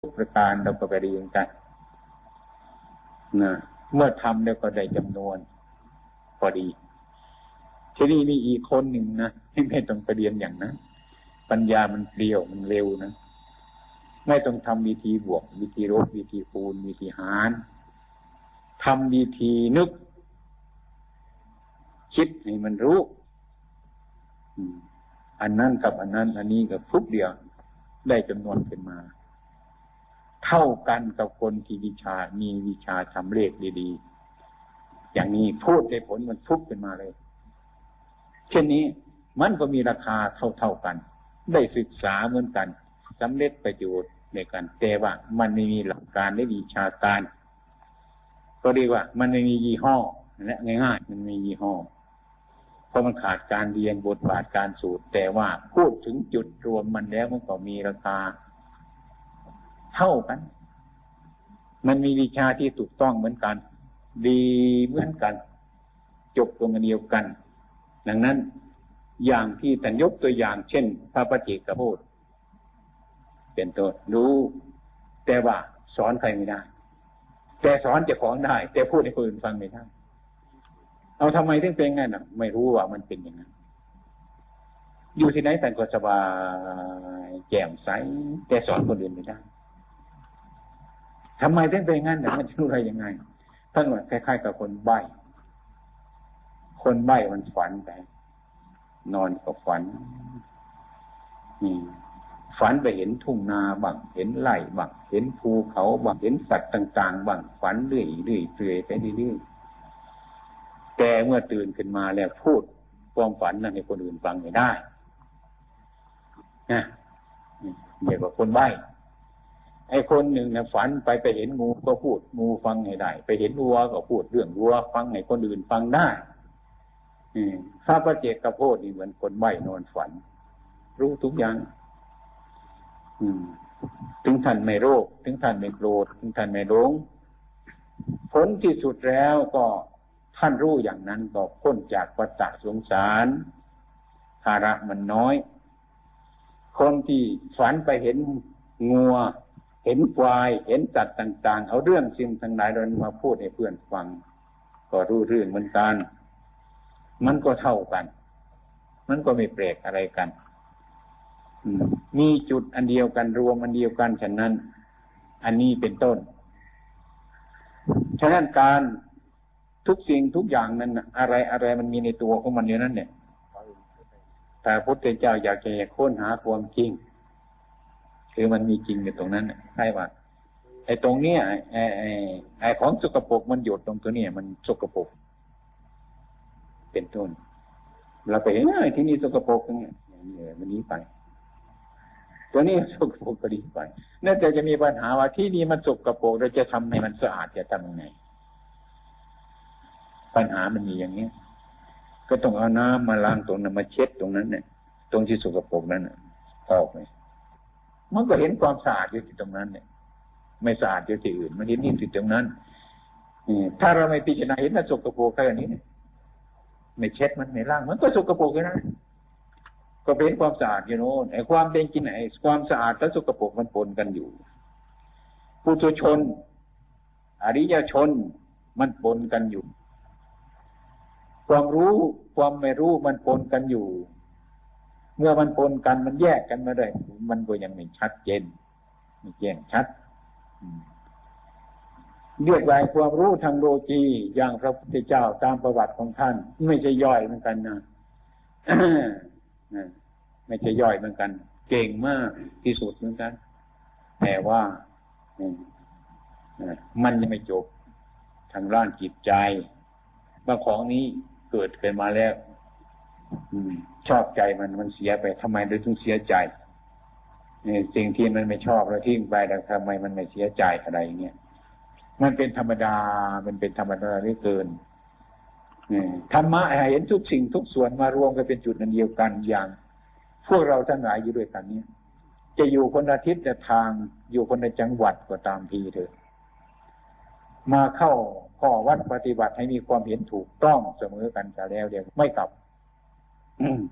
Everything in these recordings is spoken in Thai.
ประการเราก็ไปเรียนกันนะเมื่อทำแล้วก็ได้จำนวนพอดีทีนี้มีอีกคนหนึ่งนะที่ไม่ต้องไปเรียนอย่างนั้นปัญญามันเปรี้ยวมันเร็วนะไม่ต้องทำวิธีบวกวิธีลบวิธีคูณวิธีหารทำวิธีนึกคิดให้มันรู้อันนั้นกับอันนั้นอันนี้กับทุกเดียวได้จำนวนขึ้นมาเท่ากันกับคนที่มีวิชาทำเลขดีๆอย่างนี้พูดได้ผลมันทุกขึ้นมาเลยเช่นนี้มันก็มีราคาเท่ากันได้ศึกษาเหมือนกันสำเร็จประโยชน์ในกันแต่ว่ามันไม่มีหลักการและวิชาการก็เรียกว่ามันไม่มียี่ห้อและง่ายๆมันมียี่ห้อเพราะมันขาดการเรียนบทบาทการสูตรแต่ว่าพูดถึงจุดรวมมันแล้วมันก็มีราคาเท่ากันมันมีวิชาที่ถูกต้องเหมือนกันดีเหมือนกันจบตรงเดียวกันดังนั้นอย่างที่ท่านยกตัวอย่างเช่นพระปัจเจกพุทธเป็นต้นรู้แต่ว่าสอนใครไม่ได้แต่สอนเจ้าของได้แต่พูดให้คนอื่นฟังไม่ได้เอาทำไมถึงเป็นงั้นไม่รู้ว่ามันเป็นอย่างนั้นอยู่ที่ไหนท่านก็สบายแจ่มใสแต่สอนคนอื่นไม่ได้ทำไมถึงเป็นงั้นมันจะรู้อะไรยังไงท่านว่าคล้ายๆกับคนใบ้มันฝันไปนอนก็ฝันฝันไปเห็นทุ่งนาบ้างเห็นไร่บ้างเห็นภูเขาบ้างเห็นสัตว์ต่างๆบ้างฝันเรื่อยๆเปื่อยไปเรื่อยๆแต่เมื่อตื่นขึ้นมาแล้วพูดความฝันนั้นให้คนอื่นฟังไม่ได้นะเรียกว่าคนใบ้ไอ้คนหนึ่งนะฝันไปเห็นงูก็พูดงูฟังให้ได้ไปเห็นวัวก็พูดเรื่องวัวฟังให้คนอื่นฟังได้พระปัจเจกพุทธนี่เหมือนคนใบ้นอนฝันรู้ทุกอย่างถึงท่านไม่โลภถึงท่านไม่โกรธถึงท่านไม่หลงผลที่สุดแล้วก็ท่านรู้อย่างนั้นก็พ้นจากวัฏฏะสงสารภาระมันน้อยคนที่ฝันไปเห็นงัวเห็นควายเห็นสัตว์ต่างๆเอาเรื่องสิ่งทั้งหลายเรามาพูดให้เพื่อนฟังก็รู้เรื่องเหมือนกันมันก็เท่ากันมันก็ไม่แปลกอะไรกันมีจุดอันเดียวกันรวมอันเดียวกันฉะนั้นอันนี้เป็นต้นฉะนั้นการทุกสิ่งทุกอย่างนั้นอะไรมันมีในตัวของมันอยู่นั่นเนี่ยแต่พระพุทธเจ้าอยากจะค้นหาความจริงคือมันมีจริงอยู่ตรงนั้นใช่ป่ะไอ้ตรงเนี้ยไอ้ของสกปรกมันหยดตรงตัวเนี้ยมันสกปรกเป็นต้นเราไปเห็นที่นี่สกปรกอย่างเงี้ยมันนี้ไปตัวนี้สกปรกก็ดีไปนั่นแต่จะมีปัญหาว่าที่นี่มันสกปรกเราจะทำให้มันสะอาดจะทำยังไงปัญหามันมีอย่างนี้ก็ต้องเอาน้ำมาล้างตรงนั้นมาเช็ดตรงนั้นเนี่ยตรงที่สกปรกนั้นออกไปมันก็เห็นความสะอาดอยู่ที่ตรงนั้นเนี่ยไม่สะอาดอยู่ที่อื่นมันเห็นนี่ที่ตรงนั้นถ้าเราไม่พิจารณาเห็นมันสกปรกแค่นี้ไม่เช็ดมันไม่ล้างมันก็สกปรกอยู่นะก็เป็นความสะอาดอยู่โน่นไอ้ความเป็นจริงไหนความสะอาดและสกปรกมันปนกันอยู่ปุถุชนอริยชนมันปนกันอยู่ความรู้ความไม่รู้มันปนกันอยู่เมื่อมันปนกันมันแยกกันมาได้มันก็ยังไม่ชัดเจนไม่แจ้งชัดเรียกว่าความรู้ทางโลกีอย่างพระพุทธเจ้าตามประวัติของท่านไม่ใช่ย่อยเหมือนกันนะ ไม่ใช่ย่อยเหมือนกันเก่งมากที่สุดเหมือนกันแต่ว่ามันยังไม่จบทางด้านจิตใจว่าของนี้เกิดขึ้นมาแล้วชอบใจมันเสียไปทำไมเราถึงเสียใจสิ่งที่มันไม่ชอบเราทิ้งไปแต่ทำไมมันไม่เสียใจอะไรเงี้ยมันเป็นธรรมดามันเป็นธรรมดาเหลือเกินธรรมะเห็นทุกสิ่งทุกส่วนมารวมกันเป็นจุดอันเดียวกันอย่างพวกเราทั้งหลายอยู่ด้วยกันนี้จะอยู่คนละทิศละทางอยู่คนละจังหวัดก็ตามทีเถอะมาเข้าข้อวัดปฏิบัติให้มีความเห็นถูกต้องเสมอกันแต่แล้วเดี๋ยวไม่กลับ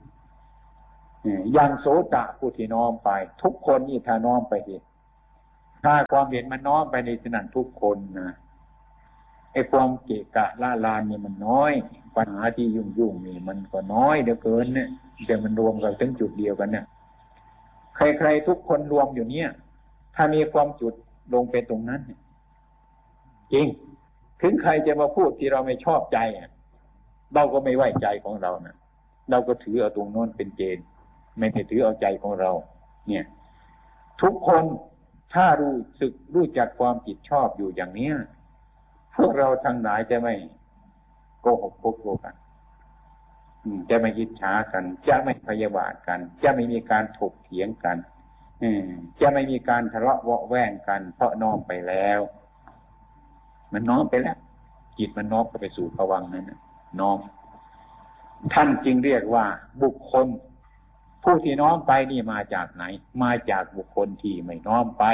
อย่างโสตะผู้ที่น้อมไปทุกคนนี่ถ้าน้อมไปเหตุถ้าความเห็นมันน้อมไปในที่นั้นทุกคนนะไอ้ความเกะกะล่าลานเนี่ยมันน้อยปัญหาที่ยุ่งนี่มันก็น้อยเหลือเกินเนี่ยแต่มันรวมกันถึงจุดเดียวกันเนี่ยใครๆทุกคนรวมอยู่เนี่ยถ้ามีความจุดลงไปตรงนั้นจริงถึงใครจะมาพูดที่เราไม่ชอบใจเราก็ไม่ไว้ใจของเรานะเราก็ถือเอาตรงโน้นเป็นเกณฑ์ไม่ได้ถือเอาใจของเราเนี่ยทุกคนถ้ารู้จักความผิดชอบอยู่อย่างเนี้ยพวกเราทั้งหลายจะไม่โกหกพวกกันจะไม่อิจฉากันจะไม่พยาบาทกันจะไม่มีการถกเถียงกันจะไม่มีการทะเลาะเวาะแว่งกันเพราะน้อมไปแล้วมันน้อมไปแล้วจิตมันน้อมไปสู่ภวังค์นั้นน้อมท่านจึงเรียกว่าบุคคลผู้ที่น้อมไปนี่มาจากไหนมาจากบุคคลที่ไม่น้อมไป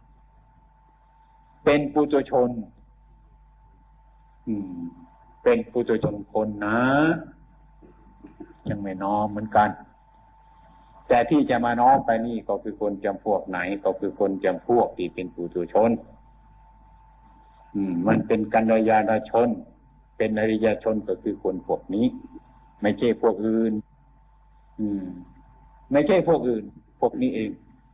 เป็นปุถุชนเป็นปุถุชนคนนะยังไม่น้อมเหมือนกันแต่ที่จะมาน้อมไปนี่ก็คือคนจำพวกไหนก็คือคนจำพวกที่เป็นปุถุชนมันเป็นกัลยาณชนเป็นอริยชนก็คือคนพวกนี้ไม่ใช่พวกอื่นไม่ใช่พวกอื่นพวกนี้เอง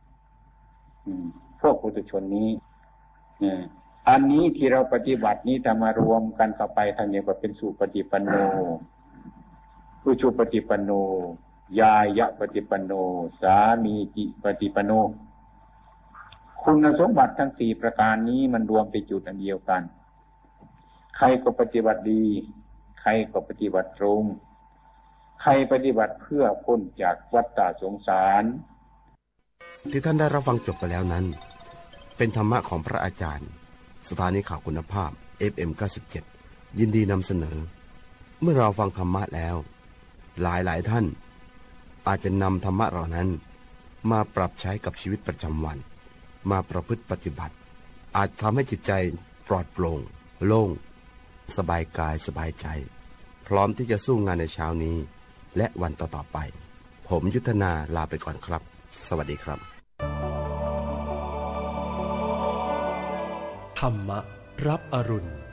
พวกปุถุชนนี้อันนี้ที่เราปฏิบัตินี้ถ้ามารวมกันเข้าไปท่านเรียกว่าเป็นสุปฏิปันโนอุชุปฏิปันโนยายะปฏิปันโนสามีจิปฏิปันโนคุณสมบัติทั้ง4ประการนี้มันรวมไปจุดอันเดียวกันใครก็ปฏิบัติดีใครก็ปฏิบัติตรงใครปฏิบัติเพื่อพ้นจากวัฏฏะสงสารที่ท่านได้รับฟังจบไปแล้วนั้นเป็นธรรมะของพระอาจารย์สถานีข่าวคุณภาพ FM 97ยินดีนำเสนอเมื่อเราฟังธรรมะแล้วหลายท่านอาจจะนำธรรมะเหล่านั้นมาปรับใช้กับชีวิตประจำวันมาประพฤติปฏิบัติอาจทำให้จิตใจปลอดโปร่งโล่งสบายกายสบายใจพร้อมที่จะสู้งานในเช้านี้และวันต่อๆไปผมยุทธนาลาไปก่อนครับสวัสดีครับธรรมะรับอรุณ